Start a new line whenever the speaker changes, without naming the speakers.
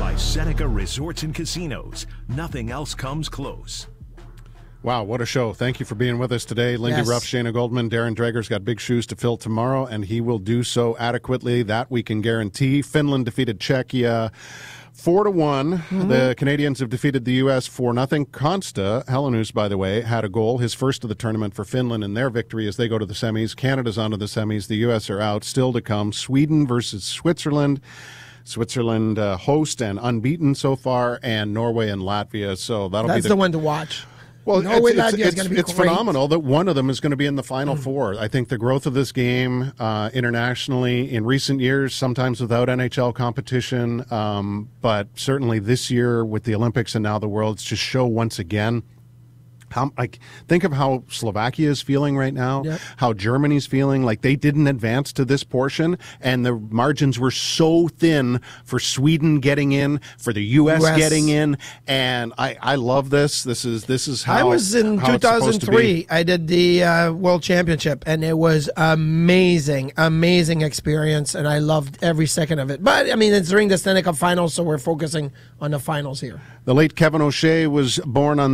by Seneca Resorts and Casinos. Nothing else comes close.
Wow, what a show. Thank you for being with us today. Lindy Ruff, Shayna Goldman, Darren Dreger's got big shoes to fill tomorrow, and he will do so adequately. That we can guarantee. Finland defeated Czechia 4-1. The Canadians have defeated the U.S. 4-0. Konsta Helenius, by the way, had a goal, his first of the tournament for Finland, in their victory as they go to the semis. Canada's on to the semis. The U.S. are out. Still to come. Sweden versus Switzerland. Switzerland host and unbeaten so far, and Norway and Latvia. So
that's the one to watch.
Well,
it's
phenomenal that one of them is going to be in the Final Four. I think the growth of this game internationally in recent years, sometimes without NHL competition, but certainly this year with the Olympics and now the Worlds, just show once again think of how Slovakia is feeling right now, how Germany's feeling. Like, they didn't advance to this portion, and the margins were so thin for Sweden getting in, for the U.S. getting in, and I love this. This is how
I was in 2003. I did the World Championship, and it was amazing experience, and I loved every second of it. But I mean, it's during the Stanley Cup Finals, so we're focusing on the finals here.
The late Kevin O'Shea was born on